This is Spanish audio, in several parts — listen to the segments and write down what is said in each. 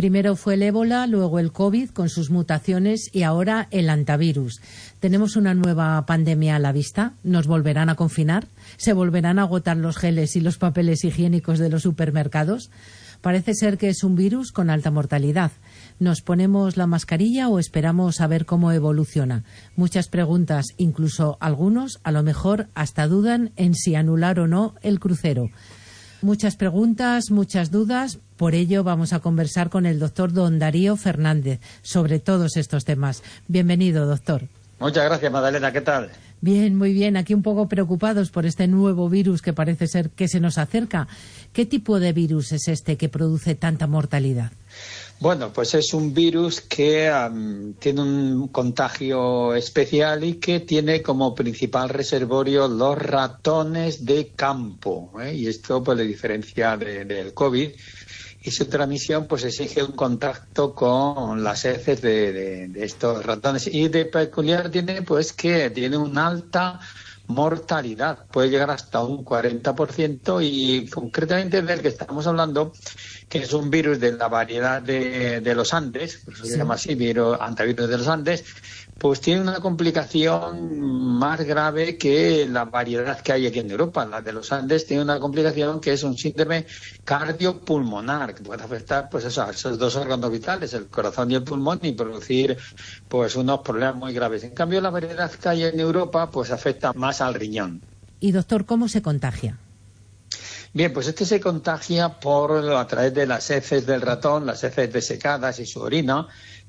Primero fue el ébola, luego el COVID con sus mutaciones y ahora el hantavirus. ¿Tenemos una nueva pandemia a la vista? ¿Nos volverán a confinar? ¿Se volverán a agotar los geles y los papeles higiénicos de los supermercados? Parece ser que es un virus con alta mortalidad. ¿Nos ponemos la mascarilla o esperamos a ver cómo evoluciona? Muchas preguntas, incluso algunos a lo mejor hasta dudan en si anular o no el crucero. Muchas preguntas, muchas dudas. Por ello vamos a conversar con el doctor don Darío Fernández sobre todos estos temas. Bienvenido, doctor. Muchas gracias, Magdalena. ¿Qué tal? Bien, muy bien. Aquí un poco preocupados por este nuevo virus que parece ser que se nos acerca. ¿Qué tipo de virus es este que produce tanta mortalidad? Bueno, pues es un virus que tiene un contagio especial y que tiene como principal reservorio los ratones de campo, ¿eh? Y esto pues le diferencia del COVID. Y su transmisión pues exige un contacto con las heces de estos ratones. Y de peculiar tiene pues que tiene una alta mortalidad, puede llegar hasta un 40%, y concretamente del que estamos hablando, que es un virus de la variedad de los Andes, por eso se llama así, hantavirus de los Andes, pues tiene una complicación más grave que la variedad que hay aquí en Europa. La de los Andes tiene una complicación que es un síndrome cardiopulmonar, que puede afectar pues eso, a esos dos órganos vitales, el corazón y el pulmón, y producir pues unos problemas muy graves. En cambio, la variedad que hay en Europa pues afecta más al riñón. Y doctor, ¿cómo se contagia? Bien, pues este se contagia a través de las heces del ratón, las heces desecadas y su orina,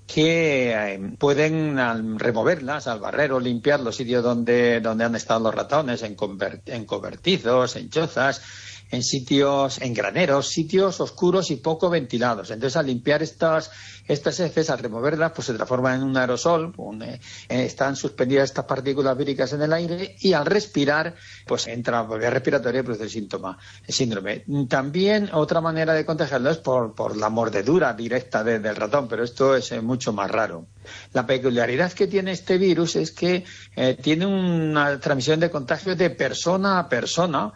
que pueden, al removerlas, al barrer o limpiar los sitios donde han estado los ratones, en cobertizos, en chozas, en sitios, en graneros, sitios oscuros y poco ventilados. Entonces, al limpiar estas heces, al removerlas, pues se transforman en un aerosol, están suspendidas estas partículas víricas en el aire, y al respirar, pues entra por vía respiratoria y produce el síndrome. También otra manera de contagiarlo es por la mordedura directa del ratón, pero esto es mucho más raro. La peculiaridad que tiene este virus es que tiene una transmisión de contagio de persona a persona,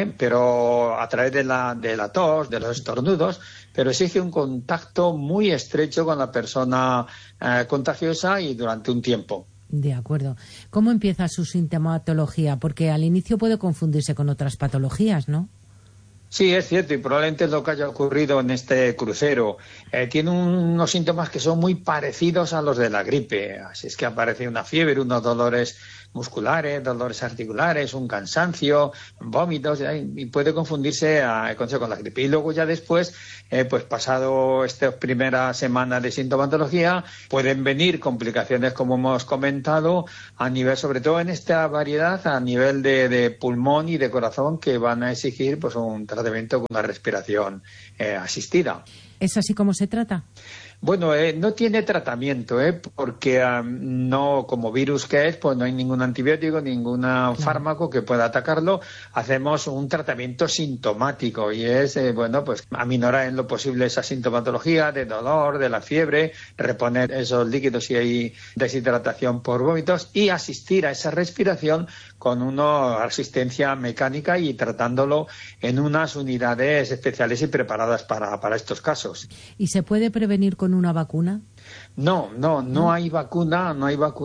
pero a través de la tos, de los estornudos, pero exige un contacto muy estrecho con la persona contagiosa y durante un tiempo. De acuerdo. ¿Cómo empieza su sintomatología? Porque al inicio puede confundirse con otras patologías, ¿no? Sí, es cierto, y probablemente es lo que haya ocurrido en este crucero. Tiene unos síntomas que son muy parecidos a los de la gripe. Así es que aparece una fiebre, unos dolores musculares, dolores articulares, un cansancio, vómitos, y puede confundirse con la gripe. Y luego ya después, pues pasado estas primeras semanas de sintomatología, pueden venir complicaciones, como hemos comentado, a nivel, sobre todo en esta variedad, a nivel de pulmón y de corazón, que van a exigir pues un tratamiento con una respiración asistida. ¿Es así como se trata? Bueno, no tiene tratamiento, porque no, como virus que es, pues no hay ningún antibiótico, ningún fármaco que pueda atacarlo. Hacemos un tratamiento sintomático y es, pues aminorar en lo posible esa sintomatología de dolor, de la fiebre, reponer esos líquidos si hay deshidratación por vómitos, y asistir a esa respiración con una asistencia mecánica y tratándolo en unas unidades especiales y preparadas para estos casos. ¿Y se puede prevenir con una vacuna? No hay vacuna,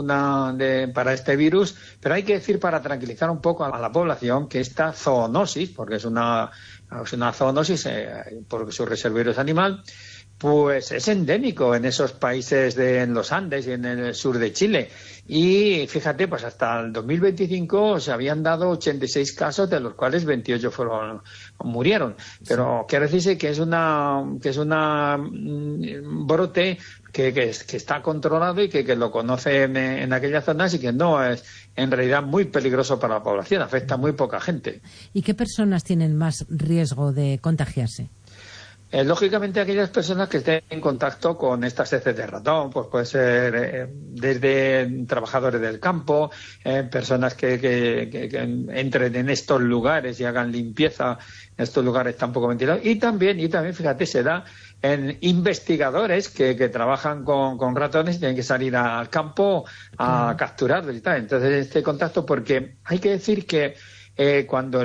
para este virus, pero hay que decir, para tranquilizar un poco a la población, que esta zoonosis, porque es una zoonosis porque su reservorio es animal, pues es endémico en esos países en los Andes y en el sur de Chile. Y fíjate, pues hasta el 2025 se habían dado 86 casos, de los cuales 28 murieron. Pero quiero decirse que es una brote que está controlado y que lo conocen en aquellas zonas, y que no es en realidad muy peligroso para la población, afecta a muy poca gente. ¿Y qué personas tienen más riesgo de contagiarse? Lógicamente, aquellas personas que estén en contacto con estas heces de ratón, pues puede ser desde trabajadores del campo, personas que entren en estos lugares y hagan limpieza en estos lugares tan poco ventilados, y también, fíjate, se da en investigadores que trabajan con ratones y tienen que salir al campo a capturarlos y tal. Entonces, este contacto, porque hay que decir que cuando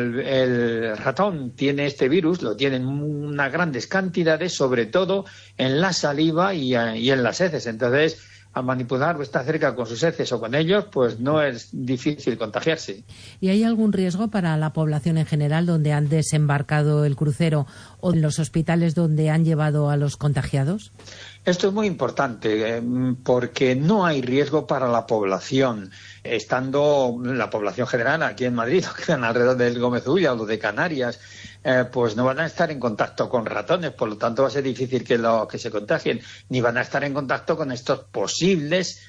el ratón tiene este virus, lo tiene en unas grandes cantidades, sobre todo en la saliva y en las heces. Entonces, al manipular o estar cerca con sus heces o con ellos, pues no es difícil contagiarse. ¿Y hay algún riesgo para la población en general donde han desembarcado el crucero o en los hospitales donde han llevado a los contagiados? Esto es muy importante porque no hay riesgo para la población. Estando la población general aquí en Madrid, que quedan alrededor del Gómez Ulla o los de Canarias, pues no van a estar en contacto con ratones, por lo tanto va a ser difícil que se contagien, ni van a estar en contacto con estos posibles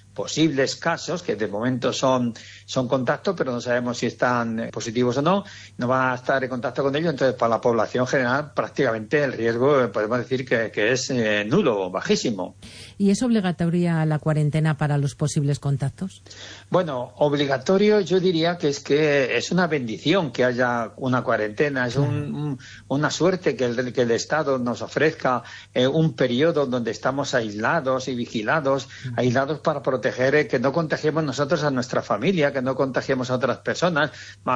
casos, que de momento son contactos, pero no sabemos si están positivos o no van a estar en contacto con ellos. Entonces, para la población general, prácticamente el riesgo podemos decir que es nulo, bajísimo. ¿Y es obligatoria la cuarentena para los posibles contactos? Bueno, obligatorio yo diría que es una bendición que haya una cuarentena, es una suerte que el Estado nos ofrezca un periodo donde estamos aislados y vigilados, aislados para proteger que no contagiemos nosotros a nuestra familia, que no contagiemos a otras personas.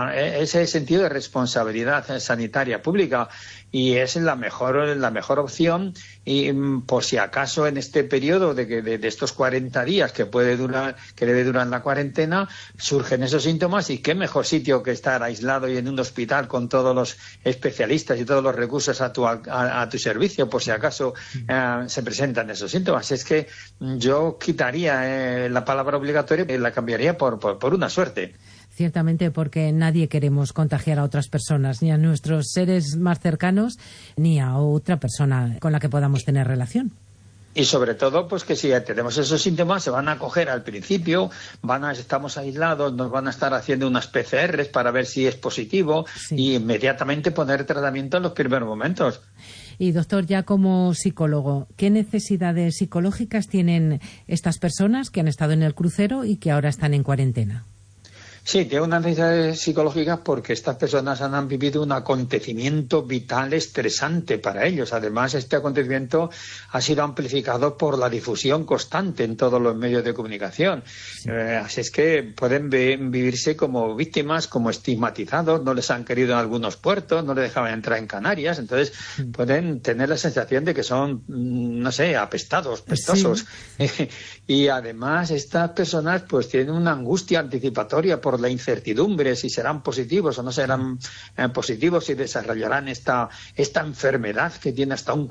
Ese sentido de responsabilidad sanitaria pública, y es la mejor opción. Y por si acaso en este periodo de estos 40 días que debe durar la cuarentena, surgen esos síntomas, y qué mejor sitio que estar aislado y en un hospital con todos los especialistas y todos los recursos a tu servicio por si acaso se presentan esos síntomas. Es que yo quitaría la palabra obligatoria y la cambiaría por una suerte. Ciertamente, porque nadie queremos contagiar a otras personas, ni a nuestros seres más cercanos, ni a otra persona con la que podamos tener relación. Y sobre todo, pues que si tenemos esos síntomas, se van a coger al principio, estamos aislados, nos van a estar haciendo unas PCRs para ver si es positivo, y inmediatamente poner tratamiento en los primeros momentos. Y doctor, ya como psicólogo, ¿qué necesidades psicológicas tienen estas personas que han estado en el crucero y que ahora están en cuarentena? Sí, tiene unas necesidades psicológicas porque estas personas han vivido un acontecimiento vital estresante para ellos. Además, este acontecimiento ha sido amplificado por la difusión constante en todos los medios de comunicación. Sí. Así es que pueden vivirse como víctimas, como estigmatizados, no les han querido en algunos puertos, no les dejaban entrar en Canarias, entonces pueden tener la sensación de que son, no sé, apestados, pestosos. Sí. Y además estas personas pues tienen una angustia anticipatoria por la incertidumbre si serán positivos o no serán positivos, si desarrollarán esta enfermedad que tiene hasta un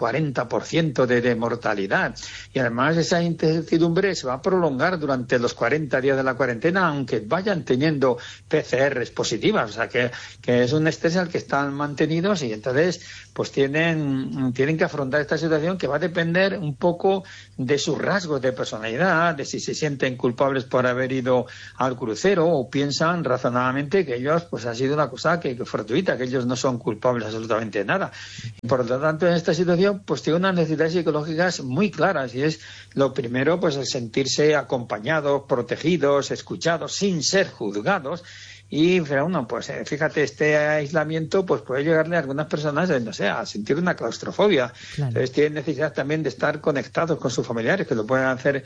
40% de mortalidad. Y además esa incertidumbre se va a prolongar durante los 40 días de la cuarentena, aunque vayan teniendo PCRs positivas. O sea que es un estrés al que están mantenidos, y entonces pues tienen que afrontar esta situación que va a depender un poco de sus rasgos de personalidad, de si se sienten culpables por haber ido al crucero o piensan razonadamente que ellos pues ha sido una cosa que fortuita, que ellos no son culpables absolutamente de nada. Y por lo tanto, en esta situación pues tiene unas necesidades psicológicas muy claras, y es lo primero pues el sentirse acompañados, protegidos, escuchados, sin ser juzgados. Y bueno, pues fíjate, este aislamiento pues puede llegarle a algunas personas, no sé, a sentir una claustrofobia. Claro. Entonces tienen necesidad también de estar conectados con sus familiares, que lo pueden hacer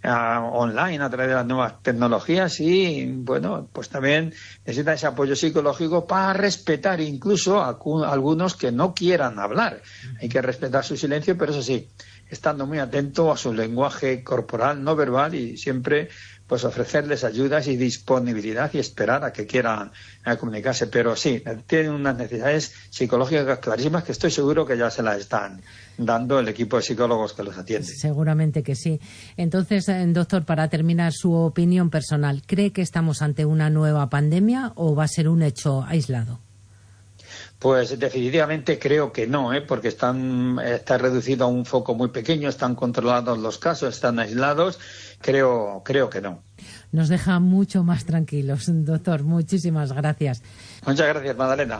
online a través de las nuevas tecnologías, y bueno, pues también necesitan ese apoyo psicológico para respetar incluso a algunos que no quieran hablar. Hay que respetar su silencio, pero eso sí, estando muy atento a su lenguaje corporal no verbal, y siempre pues ofrecerles ayudas y disponibilidad y esperar a que quieran comunicarse. Pero sí, tienen unas necesidades psicológicas clarísimas que estoy seguro que ya se las están dando el equipo de psicólogos que los atiende. Seguramente que sí. Entonces, doctor, para terminar, su opinión personal, ¿cree que estamos ante una nueva pandemia o va a ser un hecho aislado? Pues definitivamente creo que no, porque está reducido a un foco muy pequeño, están controlados los casos, están aislados. Creo que no. Nos deja mucho más tranquilos, doctor. Muchísimas gracias. Muchas gracias, Magdalena.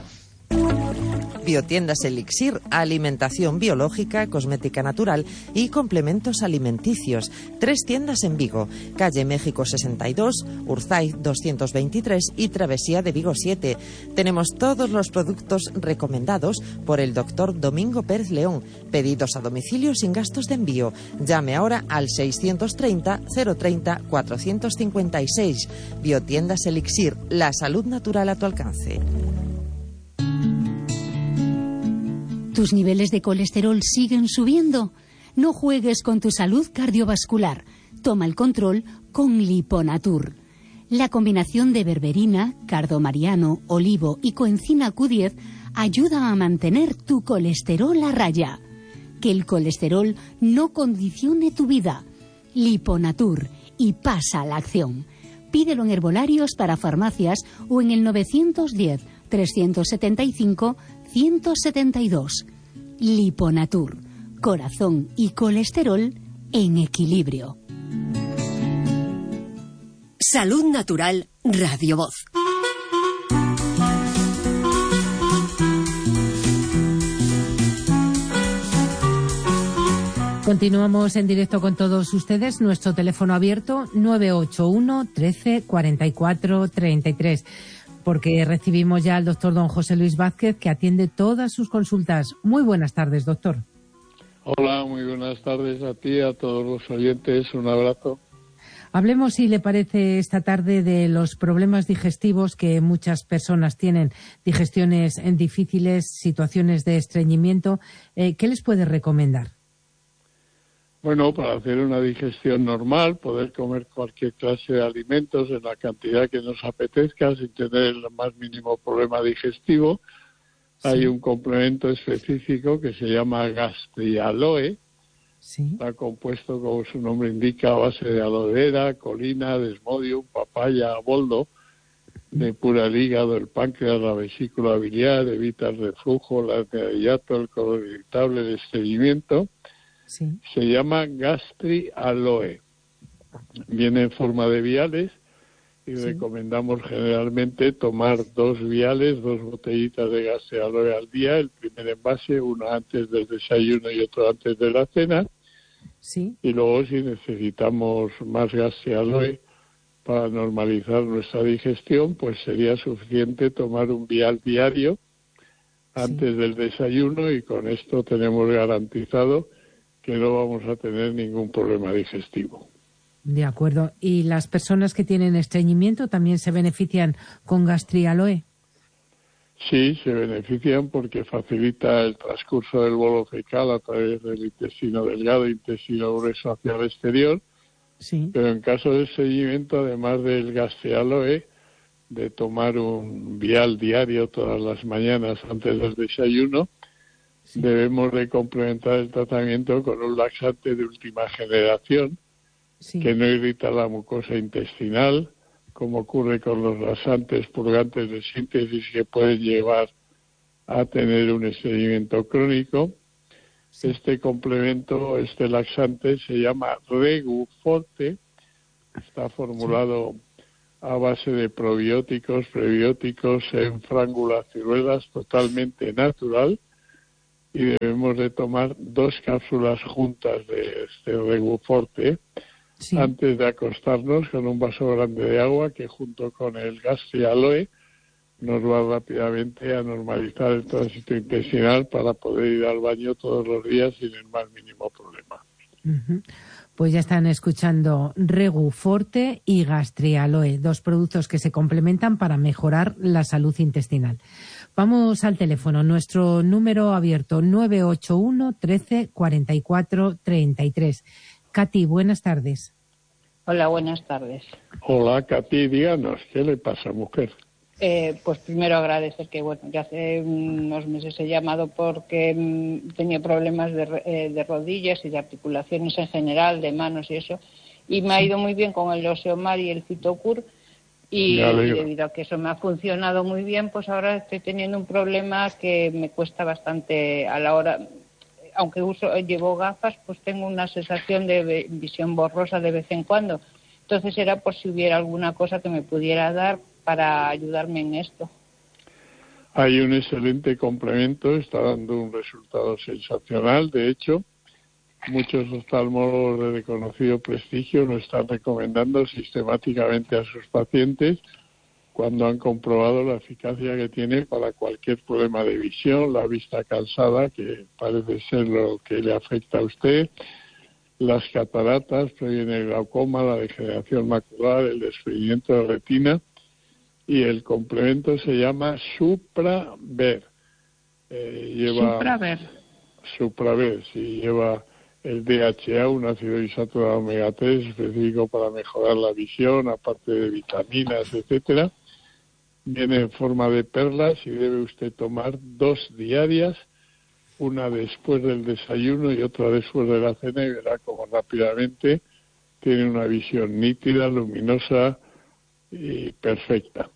Biotiendas Elixir, alimentación biológica, cosmética natural y complementos alimenticios. 3 tiendas en Vigo, calle México 62, Urzaiz 223 y Travesía de Vigo 7. Tenemos todos los productos recomendados por el doctor Domingo Pérez León. Pedidos a domicilio sin gastos de envío. Llame ahora al 630 030 456. Biotiendas Elixir, la salud natural a tu alcance. ¿Tus niveles de colesterol siguen subiendo? No juegues con tu salud cardiovascular. Toma el control con Liponatur. La combinación de berberina, cardomariano, olivo y coenzima Q10 ayuda a mantener tu colesterol a raya. Que el colesterol no condicione tu vida. Liponatur, y pasa a la acción. Pídelo en herbolarios para farmacias o en el 910-375-172. Liponatur, corazón y colesterol en equilibrio. Salud Natural, Radio Voz. Continuamos en directo con todos ustedes. Nuestro teléfono abierto 981 13 44 33. Porque recibimos ya al doctor don José Luis Vázquez, que atiende todas sus consultas. Muy buenas tardes, doctor. Hola, muy buenas tardes a ti, a todos los oyentes. Un abrazo. Hablemos, si le parece, esta tarde de los problemas digestivos que muchas personas tienen, digestiones difíciles, situaciones de estreñimiento. ¿Qué les puede recomendar? Bueno, para hacer una digestión normal, poder comer cualquier clase de alimentos en la cantidad que nos apetezca sin tener el más mínimo problema digestivo. Sí. Hay un complemento específico que se llama Gastrialoe. Sí. Está compuesto, como su nombre indica, a base de aloe vera, colina, desmodium, papaya, boldo, depura el hígado, el páncreas, la vesícula biliar, evita el reflujo, el antihiato, el colon irritable, el estreñimiento. Sí. Se llama Gastrialoe. Viene en forma de viales y recomendamos generalmente tomar 2 viales, 2 botellitas de Gastrialoe al día, el primer envase, uno antes del desayuno y otro antes de la cena. Sí. Y luego, si necesitamos más Gastrialoe para normalizar nuestra digestión, pues sería suficiente tomar un vial diario antes del desayuno, y con esto tenemos garantizado que no vamos a tener ningún problema digestivo. De acuerdo. ¿Y las personas que tienen estreñimiento también se benefician con Gastrialoe? Sí, se benefician porque facilita el transcurso del bolo fecal a través del intestino delgado, intestino grueso hacia el exterior. Sí. Pero en caso de estreñimiento, además del Gastrialoe, de tomar un vial diario todas las mañanas antes del desayuno, sí, debemos de complementar el tratamiento con un laxante de última generación, sí, que no irrita la mucosa intestinal, como ocurre con los laxantes purgantes de síntesis que pueden llevar a tener un estreñimiento crónico. Sí. Este complemento, este laxante, se llama Reguforte. Está formulado, sí, a base de probióticos, prebióticos en frángula ciruelas, totalmente natural. Y debemos de tomar 2 cápsulas juntas de este Reguforte, sí, antes de acostarnos, con un vaso grande de agua, que junto con el Gastrialoe nos va rápidamente a normalizar el tránsito intestinal para poder ir al baño todos los días sin el más mínimo problema. Uh-huh. Pues ya están escuchando Reguforte y Gastrialoe, 2 productos que se complementan para mejorar la salud intestinal. Vamos al teléfono, nuestro número abierto 981 13 44 33. Katy, buenas tardes. Hola, buenas tardes. Hola, Katy, díganos, ¿qué le pasa, mujer? Pues primero agradecer que, bueno, ya hace unos meses he llamado porque tenía problemas de rodillas y de articulaciones en general, de manos y eso, y me ha ido muy bien con el Osteomar y el Fitocur, y debido a que eso me ha funcionado muy bien, pues ahora estoy teniendo un problema que me cuesta bastante a la hora, aunque llevo gafas, pues tengo una sensación de visión borrosa de vez en cuando. Entonces era por si hubiera alguna cosa que me pudiera dar para ayudarme en esto. Hay un excelente complemento, está dando un resultado sensacional. De hecho, muchos oftalmólogos de reconocido prestigio lo están recomendando sistemáticamente a sus pacientes cuando han comprobado la eficacia que tiene para cualquier problema de visión, la vista cansada, que parece ser lo que le afecta a usted, las cataratas, previene el glaucoma, la degeneración macular, el desprendimiento de retina, y el complemento se llama Supraver. lleva Supraver, sí, lleva el DHA, un ácido insaturado omega 3 específico para mejorar la visión, aparte de vitaminas, etcétera. Viene en forma de perlas y debe usted tomar 2 diarias, una después del desayuno y otra después de la cena, y verá cómo rápidamente tiene una visión nítida, luminosa y perfecta.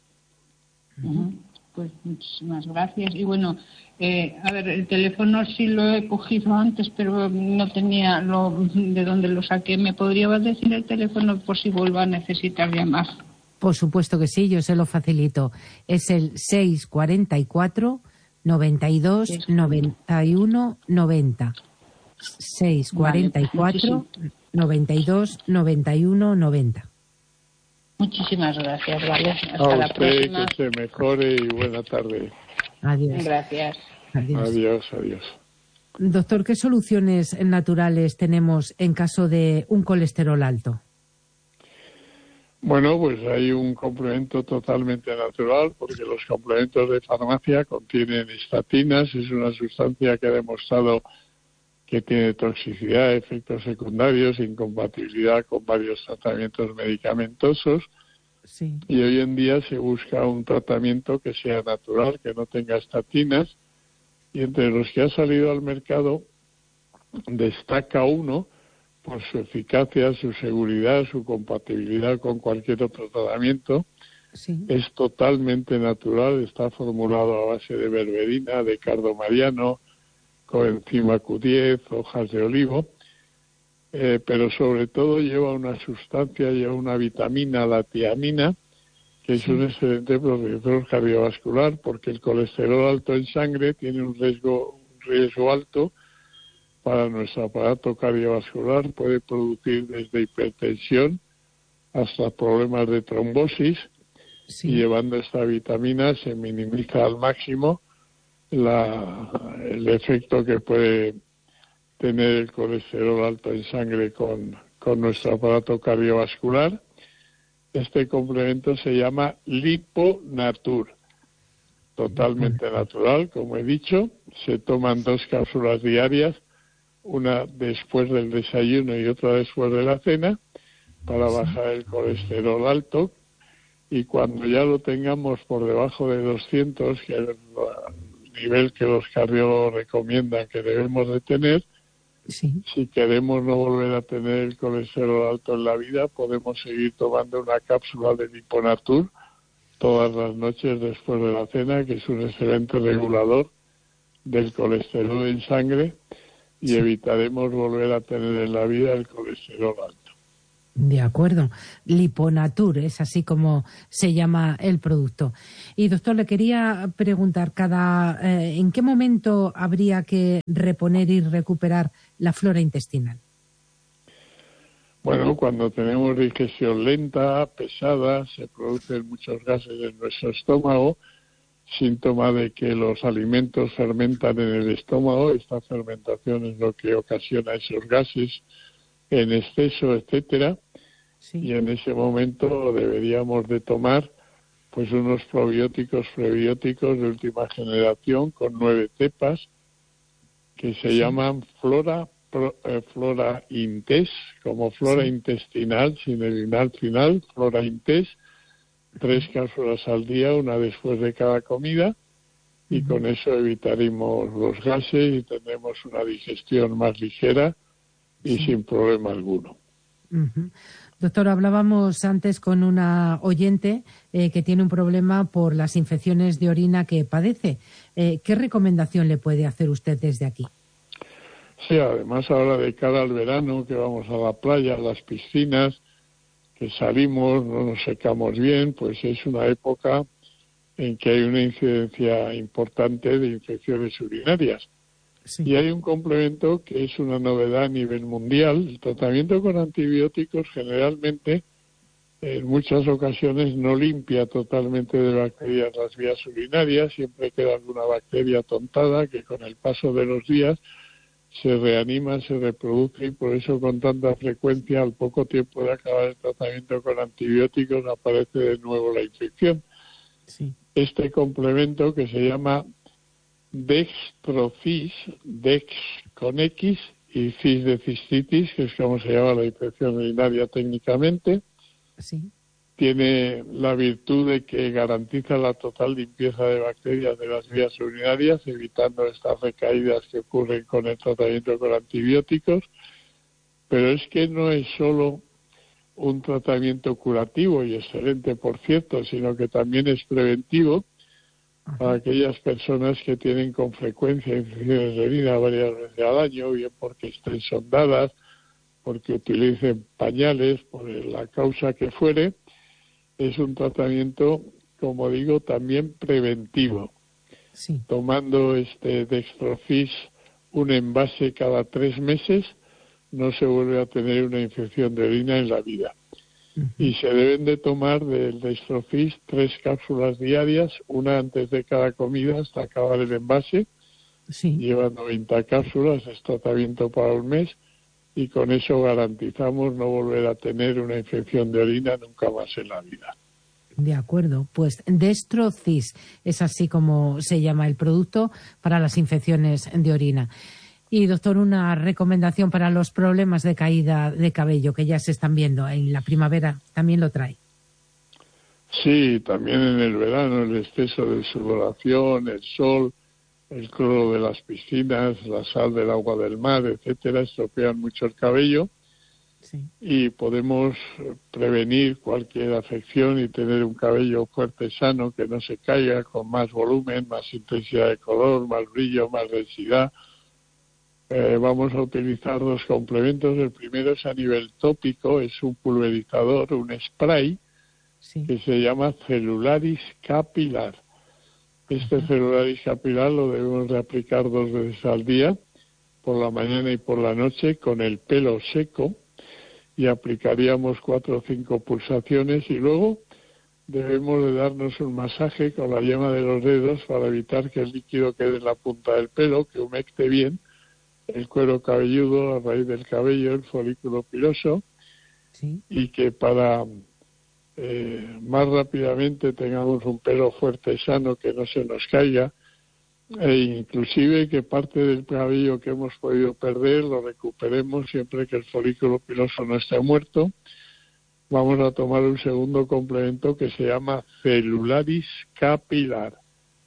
Pues muchísimas gracias. Y bueno, a ver, el teléfono sí lo he cogido antes, pero no tenía de dónde lo saqué. ¿Me podría decir el teléfono por si vuelvo a necesitar llamar? Por supuesto que sí, yo se lo facilito. Es el 644 92 91 90. 644 92 91 90. Muchísimas gracias, ¿vale? Hasta la próxima. Que se mejore y buena tarde. Adiós. Gracias. Adiós. Doctor, ¿qué soluciones naturales tenemos en caso de un colesterol alto? Bueno, pues hay un complemento totalmente natural, porque los complementos de farmacia contienen estatinas, es una sustancia que ha demostrado que tiene toxicidad, efectos secundarios, incompatibilidad con varios tratamientos medicamentosos. Sí. Y hoy en día se busca un tratamiento que sea natural, que no tenga estatinas, y entre los que ha salido al mercado destaca uno por su eficacia, su seguridad, su compatibilidad con cualquier otro tratamiento. Sí. Es totalmente natural, está formulado a base de berberina, de cardomariano, coenzima Q10, hojas de olivo, pero sobre todo lleva una sustancia, lleva una vitamina, la tiamina, que es un excelente protector cardiovascular, porque el colesterol alto en sangre tiene un riesgo alto para nuestro aparato cardiovascular, puede producir desde hipertensión hasta problemas de trombosis, y llevando esta vitamina se minimiza al máximo el efecto que puede tener el colesterol alto en sangre con nuestro aparato cardiovascular. Este complemento se llama Liponatur, totalmente natural, como he dicho. Se toman 2 cápsulas diarias, una después del desayuno y otra después de la cena, para bajar el colesterol alto, y cuando ya lo tengamos por debajo de 200, que es el nivel que los cardiólogos recomiendan que debemos de tener, si queremos no volver a tener el colesterol alto en la vida, podemos seguir tomando una cápsula de Liponatur todas las noches después de la cena, que es un excelente regulador del colesterol en sangre, y evitaremos volver a tener en la vida el colesterol alto. De acuerdo. Liponatur, es así como se llama el producto. Y doctor, le quería preguntar, ¿en qué momento habría que reponer y recuperar la flora intestinal? Bueno, cuando tenemos digestión lenta, pesada, se producen muchos gases en nuestro estómago, síntoma de que los alimentos fermentan en el estómago. Esta fermentación es lo que ocasiona esos gases en exceso, etcétera. Y en ese momento deberíamos de tomar pues unos probióticos, prebióticos de última generación con 9 cepas que se llaman Flora Intest, como flora intestinal, sin el inal final, Flora Intest, 3 cápsulas al día, una después de cada comida, y con eso evitaremos los gases y tendremos una digestión más ligera y sin problema alguno. Doctor, hablábamos antes con una oyente que tiene un problema por las infecciones de orina que padece. ¿Qué recomendación le puede hacer usted desde aquí? Sí, además ahora de cara al verano, que vamos a la playa, a las piscinas, que salimos, no nos secamos bien, pues es una época en que hay una incidencia importante de infecciones urinarias. Y hay un complemento que es una novedad a nivel mundial. El tratamiento con antibióticos generalmente, en muchas ocasiones, no limpia totalmente de bacterias las vías urinarias. Siempre queda alguna bacteria tontada que con el paso de los días se reanima, se reproduce, y por eso con tanta frecuencia, al poco tiempo de acabar el tratamiento con antibióticos, aparece de nuevo la infección. Este complemento, que se llama dextrocis, dex con X y cis de cistitis, que es como se llama la infección urinaria técnicamente. Sí. Tiene la virtud de que garantiza la total limpieza de bacterias de las vías urinarias, evitando estas recaídas que ocurren con el tratamiento con antibióticos. Pero es que no es solo un tratamiento curativo, y excelente por cierto, sino que también es preventivo para aquellas personas que tienen con frecuencia infecciones de orina varias veces al año, bien porque estén sondadas, porque utilicen pañales, por la causa que fuere. Es un tratamiento, como digo, también preventivo. Sí. Tomando dextrocis, un envase cada 3 meses, no se vuelve a tener una infección de orina en la vida. Y se deben de tomar del dextrocis 3 cápsulas diarias, una antes de cada comida hasta acabar el envase. Sí. Lleva 90 cápsulas, es tratamiento para un mes, y con eso garantizamos no volver a tener una infección de orina nunca más en la vida. De acuerdo, pues dextrocis es así como se llama el producto para las infecciones de orina. Y doctor, una recomendación para los problemas de caída de cabello que ya se están viendo en la primavera, ¿también lo trae? Sí, también en el verano, el exceso de sudoración, el sol, el cloro de las piscinas, la sal del agua del mar, etcétera, estropean mucho el cabello. Sí. Y podemos prevenir cualquier afección y tener un cabello fuerte, sano, que no se caiga, con más volumen, más intensidad de color, más brillo, más densidad. Vamos a utilizar 2 complementos. El primero es a nivel tópico, es un pulverizador, un spray, sí, que se llama Celularis Capilar. Celularis Capilar lo debemos de aplicar 2 veces al día, por la mañana y por la noche, con el pelo seco, y aplicaríamos 4 o 5 pulsaciones, y luego debemos de darnos un masaje con la yema de los dedos para evitar que el líquido quede en la punta del pelo, que humecte bien el cuero cabelludo, a raíz del cabello, el folículo piloso, sí, y que para más rápidamente tengamos un pelo fuerte, sano, que no se nos caiga, e inclusive que parte del cabello que hemos podido perder lo recuperemos siempre que el folículo piloso no esté muerto. Vamos a tomar un segundo complemento que se llama Celularis Capilar.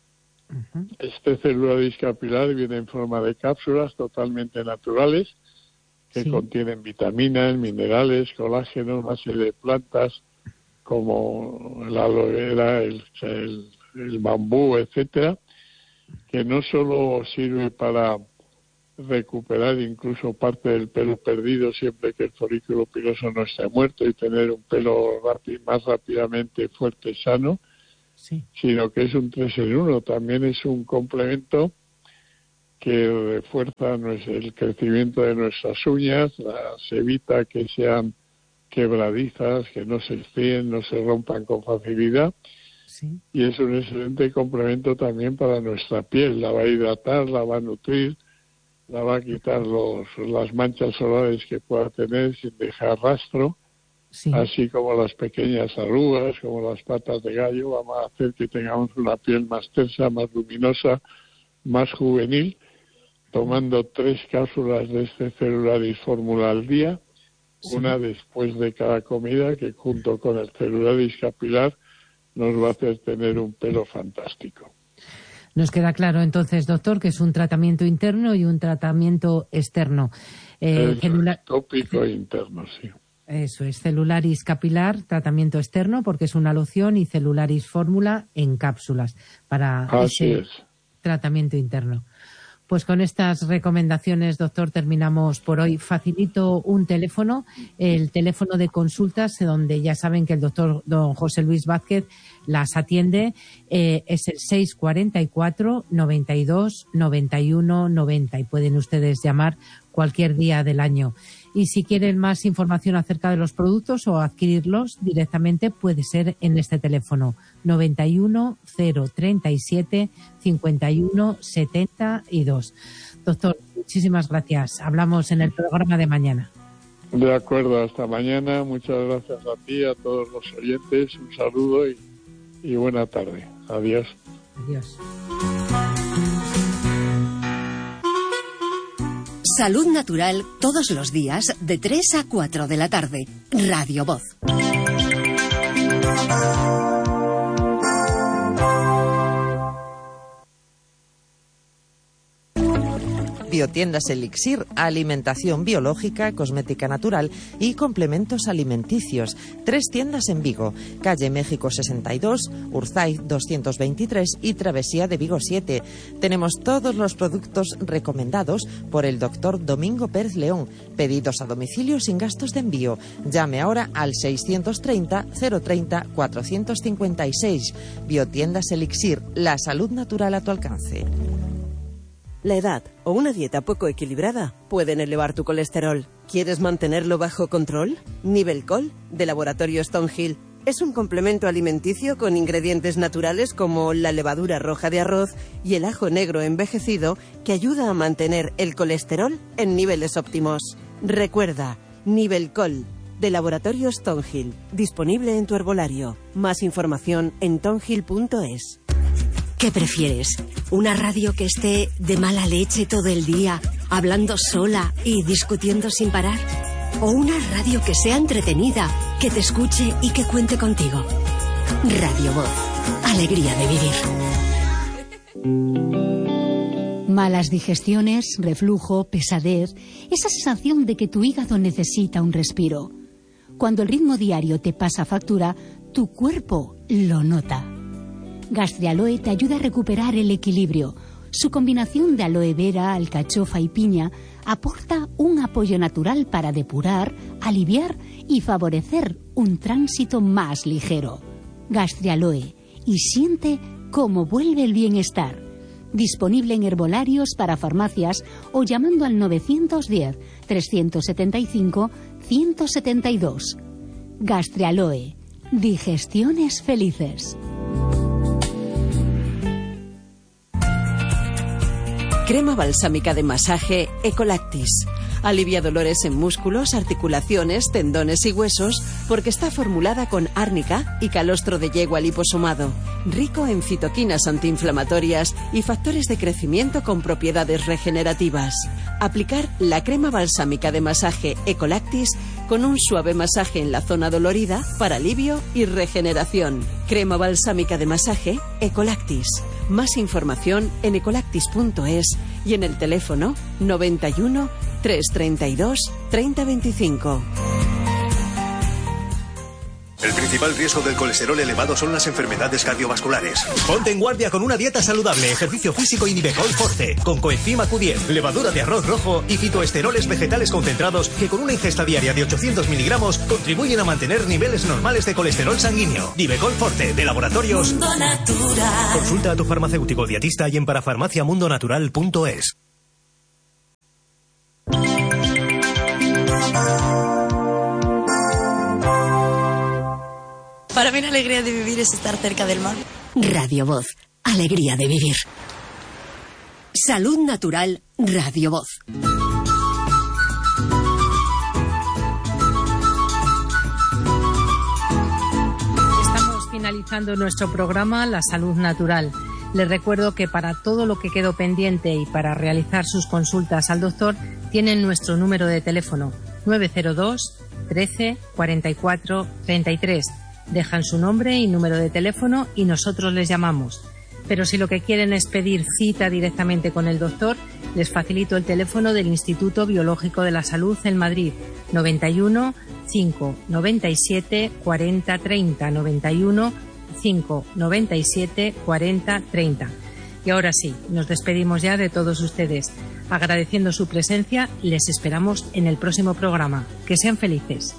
Celularis Capilar viene en forma de cápsulas totalmente naturales que contienen vitaminas, minerales, colágeno, una serie de plantas como la aloe vera, el bambú, etcétera, que no solo sirve para recuperar incluso parte del pelo perdido siempre que el folículo piloso no esté muerto y tener un pelo más rápidamente fuerte y sano, sí, sino que es un 3 en 1. También es un complemento que refuerza el crecimiento de nuestras uñas, las evita que sean quebradizas, que no se estríen, no se rompan con facilidad. Sí. Y es un excelente complemento también para nuestra piel. La va a hidratar, la va a nutrir, la va a quitar las manchas solares que pueda tener sin dejar rastro, sí, así como las pequeñas arrugas, como las patas de gallo. Vamos a hacer que tengamos una piel más tersa, más luminosa, más juvenil, tomando 3 cápsulas de Celularis Fórmula al día, sí, una después de cada comida, que junto con el Celularis Capilar nos va a hacer tener un pelo fantástico. Nos queda claro entonces, doctor, que es un tratamiento interno y un tratamiento externo. Tópico e interno, sí. Eso es, Celularis Capilar, tratamiento externo, porque es una loción, y Celularis Fórmula en cápsulas para ese tratamiento interno. Pues con estas recomendaciones, doctor, terminamos por hoy. Facilito un teléfono, el teléfono de consultas, donde ya saben que el doctor don José Luis Vázquez las atiende, es el 644 92 91 90, y pueden ustedes llamar cualquier día del año. Y si quieren más información acerca de los productos o adquirirlos directamente, puede ser en este teléfono 91 037 51 72. Doctor, muchísimas gracias. Hablamos en el programa de mañana. De acuerdo, hasta mañana. Muchas gracias a ti, a todos los oyentes. Un saludo y buena tarde. Adiós. Adiós. Salud Natural todos los días de 3 a 4 de la tarde. Radio Voz. Biotiendas Elixir, alimentación biológica, cosmética natural y complementos alimenticios. 3 tiendas en Vigo, calle México 62, Urzaiz 223 y Travesía de Vigo 7. Tenemos todos los productos recomendados por el doctor Domingo Pérez León. Pedidos a domicilio sin gastos de envío. Llame ahora al 630 030 456. Biotiendas Elixir, la salud natural a tu alcance. La edad o una dieta poco equilibrada pueden elevar tu colesterol. ¿Quieres mantenerlo bajo control? Nivelcol, de Laboratorio Stonehill, es un complemento alimenticio con ingredientes naturales como la levadura roja de arroz y el ajo negro envejecido que ayuda a mantener el colesterol en niveles óptimos. Recuerda, Nivelcol, de Laboratorio Stonehill, disponible en tu herbolario. Más información en tonhill.es. ¿Qué prefieres? ¿Una radio que esté de mala leche todo el día, hablando sola y discutiendo sin parar? ¿O una radio que sea entretenida, que te escuche y que cuente contigo? Radio Voz. Alegría de vivir. Malas digestiones, reflujo, pesadez, esa sensación de que tu hígado necesita un respiro. Cuando el ritmo diario te pasa factura, tu cuerpo lo nota. Gastrialoe te ayuda a recuperar el equilibrio. Su combinación de aloe vera, alcachofa y piña aporta un apoyo natural para depurar, aliviar y favorecer un tránsito más ligero. Gastrialoe, y siente cómo vuelve el bienestar. Disponible en herbolarios para farmacias o llamando al 910-375-172. Gastrialoe, digestiones felices. Crema balsámica de masaje Ecolactis. Alivia dolores en músculos, articulaciones, tendones y huesos porque está formulada con árnica y calostro de yegua liposomado. Rico en citoquinas antiinflamatorias y factores de crecimiento con propiedades regenerativas. Aplicar la crema balsámica de masaje Ecolactis con un suave masaje en la zona dolorida para alivio y regeneración. Crema balsámica de masaje Ecolactis. Más información en ecolactis.es y en el teléfono 91 332 3025. El principal riesgo del colesterol elevado son las enfermedades cardiovasculares. Ponte en guardia con una dieta saludable, ejercicio físico y Nivecol Forte, con coenzima Q10, levadura de arroz rojo y fitoesteroles vegetales concentrados que con una ingesta diaria de 800 miligramos contribuyen a mantener niveles normales de colesterol sanguíneo. Nivecol Forte, de Laboratorios Mundo Natural. Consulta a tu farmacéutico dietista y en parafarmaciamundonatural.es. Para mí la alegría de vivir es estar cerca del mar. Radio Voz. Alegría de vivir. Salud Natural. Radio Voz. Estamos finalizando nuestro programa La Salud Natural. Les recuerdo que para todo lo que quedó pendiente y para realizar sus consultas al doctor tienen nuestro número de teléfono 902 13 44 33. Dejan su nombre y número de teléfono y nosotros les llamamos. Pero si lo que quieren es pedir cita directamente con el doctor, les facilito el teléfono del Instituto Biológico de la Salud en Madrid, 91 5 97 40 30, 91 5 97 40 30. Y ahora sí, nos despedimos ya de todos ustedes. Agradeciendo su presencia, les esperamos en el próximo programa. Que sean felices.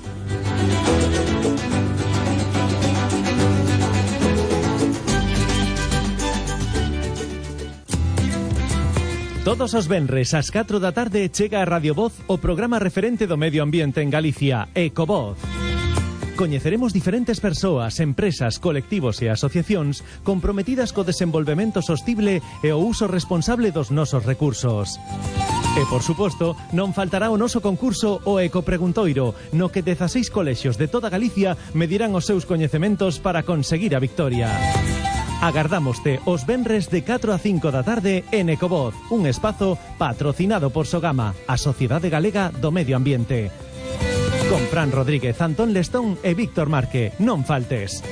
Todos os venres ás 4 da tarde chega a Radio Voz o programa referente do medio ambiente en Galicia, Ecovoz. Coñeceremos diferentes persoas, empresas, colectivos e asociacións comprometidas co desenvolvemento sostible e o uso responsable dos nosos recursos. E, por suposto, non faltará o noso concurso o Ecopreguntoiro, no que 16 colexios de toda Galicia medirán os seus coñecementos para conseguir a victoria. Agardámoste os venres de 4 a 5 da tarde en Ecovoz, un espazo patrocinado por Sogama, a Sociedade Galega do Medio Ambiente. Con Fran Rodríguez, Antón Lestón e Víctor Marque. Non faltes.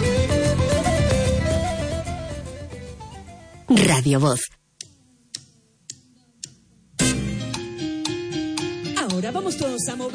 Radio Voz. Ahora vamos todos a mover.